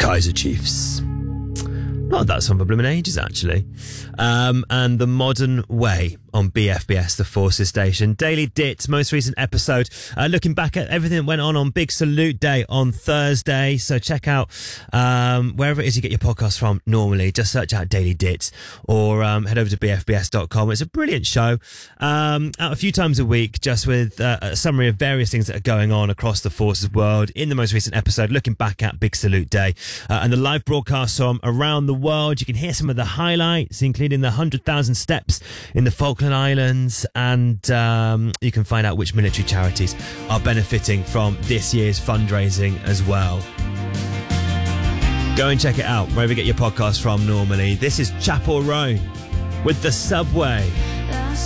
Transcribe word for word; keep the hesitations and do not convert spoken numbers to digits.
Kaiser Chiefs. Not that song for blooming ages, actually. Um, and The Modern Way on B F B S, the Forces station. Daily Dit's most recent episode, uh, looking back at everything that went on on Big Salute Day on Thursday. So check out um, wherever it is you get your podcast from normally. Just search out Daily Dit or um, head over to b f b s dot com. It's a brilliant show, um, out a few times a week, just with uh, a summary of various things that are going on across the Forces world. In the most recent episode, looking back at Big Salute Day uh, and the live broadcasts from around the world. You can hear some of the highlights, including the one hundred thousand steps in the Falkland Islands, and um, you can find out which military charities are benefiting from this year's fundraising as well. Go and check it out wherever you get your podcast from normally. This is Chapel Roan with The Subway.